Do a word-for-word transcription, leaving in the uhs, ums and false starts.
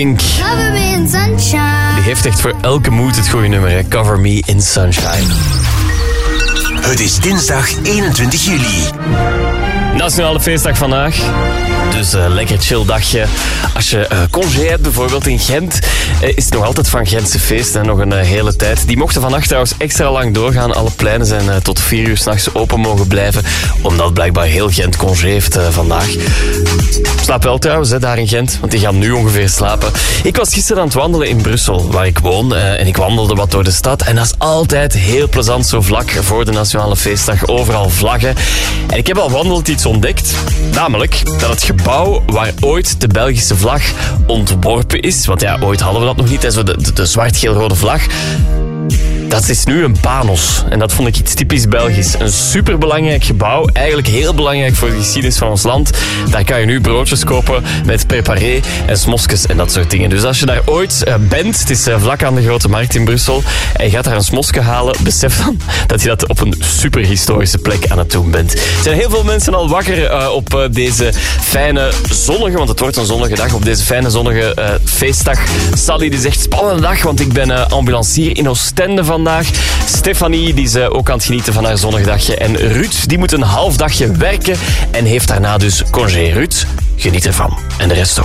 Pink. Cover me in sunshine. Die heeft echt voor elke moed het goede nummer, hè? Cover Me in Sunshine. Het is dinsdag eenentwintig juli. Nationale feestdag vandaag. Dus uh, lekker chill dagje. Als je uh, congé hebt, bijvoorbeeld in Gent, uh, is het nog altijd van Gentse feest. En nog een uh, hele tijd. Die mochten vannacht trouwens extra lang doorgaan. Alle pleinen zijn uh, tot vier uur 's nachts open mogen blijven. Omdat blijkbaar heel Gent congé heeft uh, vandaag. Slaap wel trouwens, hè, daar in Gent. Want die gaan nu ongeveer slapen. Ik was gisteren aan het wandelen in Brussel, waar ik woon. Uh, en ik wandelde wat door de stad. En dat is altijd heel plezant, zo vlak voor de Nationale Feestdag. Overal vlaggen. En ik heb al wandelend iets ontdekt. Namelijk dat het gebouw waar ooit de Belgische vlag ontworpen is. Want ja, ooit hadden we dat nog niet. Hè, zo de, de, de zwart-geel-rode vlag. Dat is nu een panos. En dat vond ik iets typisch Belgisch. Een superbelangrijk gebouw. Eigenlijk heel belangrijk voor de geschiedenis van ons land. Daar kan je nu broodjes kopen met préparé en smoskes en dat soort dingen. Dus als je daar ooit uh, bent, het is uh, vlak aan de Grote Markt in Brussel, en je gaat daar een smoske halen, besef dan dat je dat op een superhistorische plek aan het doen bent. Er zijn heel veel mensen al wakker uh, op uh, deze fijne zonnige, want het wordt een zonnige dag, op deze fijne zonnige uh, feestdag. Sally die zegt, spannende dag, want ik ben uh, ambulancier in Oostende vandaag. Stefanie die is uh, ook aan het genieten van haar zonnig dagje. En Ruud die moet een half dagje werken en heeft daarna dus congé. Ruud, geniet ervan. En de rest ook.